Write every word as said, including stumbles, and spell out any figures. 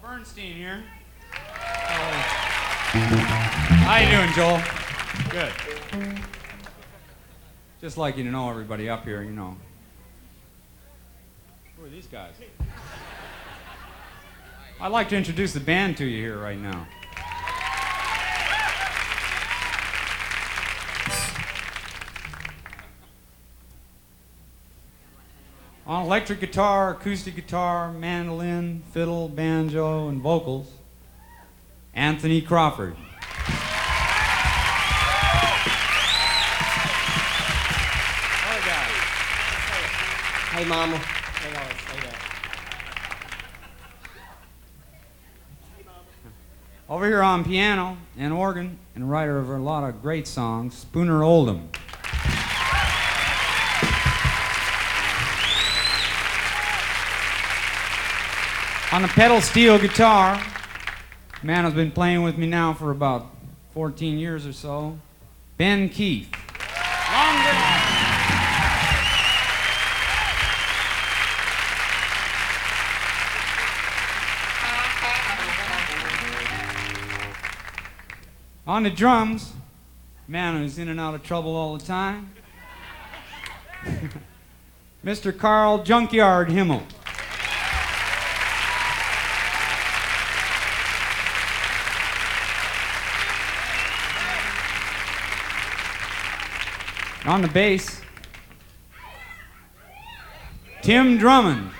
Bernstein here. Oh. How you doing, Joel? Good. Just like you to know everybody up here, you know. Who are these guys? I'd like to introduce the band to you here right now. On electric guitar, acoustic guitar, mandolin, fiddle, banjo, and vocals, Anthony Crawford. Other guy. Hey, Mama. Hey, guys. Hey, guys. Over here on piano and organ, and writer of a lot of great songs, Spooner Oldham. On the pedal steel guitar, man has been playing with me now for about fourteen years or so, Ben Keith. Longer. On the drums, man who's in and out of trouble all the time, Mister Carl Junkyard Himmel. On the bass, Tim Drummond.